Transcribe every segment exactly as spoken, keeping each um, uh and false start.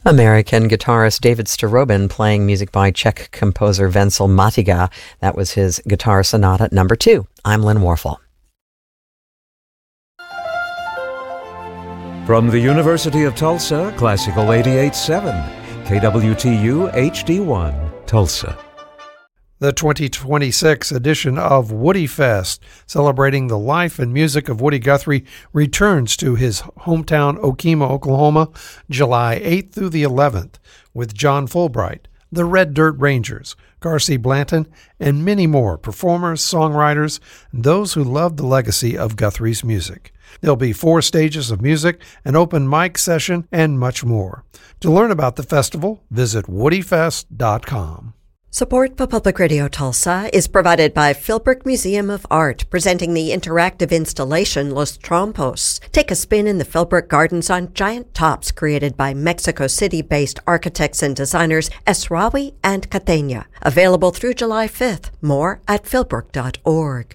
American guitarist David Starobin playing music by Czech composer Vencel Matiga. That was his Guitar Sonata number two. I'm Lynn Warfel. From the University of Tulsa, Classical eighty-eight point seven, K W T U H D one, Tulsa. The twenty twenty-six edition of Woody Fest, celebrating the life and music of Woody Guthrie, returns to his hometown Okemah, Oklahoma, July eighth through the eleventh, with John Fulbright, the Red Dirt Rangers, Garcy Blanton, and many more performers, songwriters, and those who love the legacy of Guthrie's music. There'll be four stages of music, an open mic session, and much more. To learn about the festival, visit woody fest dot com. Support for Public Radio Tulsa is provided by Philbrook Museum of Art, presenting the interactive installation Los Trompos. Take a spin in the Philbrook Gardens on giant tops created by Mexico City-based architects and designers Esrawi and Catena. Available through July fifth. More at philbrook dot org.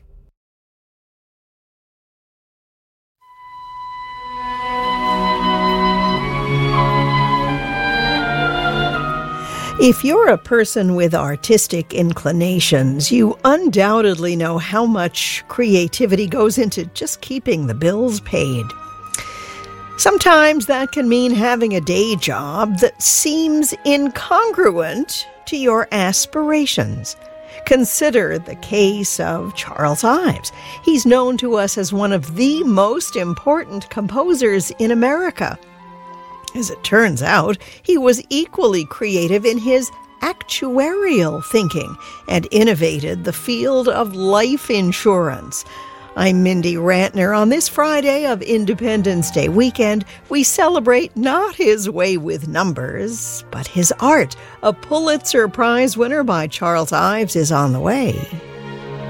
If you're a person with artistic inclinations, you undoubtedly know how much creativity goes into just keeping the bills paid. Sometimes that can mean having a day job that seems incongruent to your aspirations. Consider the case of Charles Ives. He's known to us as one of the most important composers in America. As it turns out, he was equally creative in his actuarial thinking and innovated the field of life insurance. I'm Mindy Rantner. On this Friday of Independence Day weekend, we celebrate not his way with numbers, but his art. A Pulitzer Prize winner by Charles Ives is on the way.